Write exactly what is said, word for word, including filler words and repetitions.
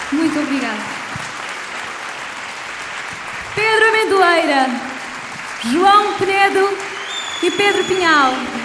Muito obrigada. Pedro Amendoeira, João Penedo e Pedro Pinhal.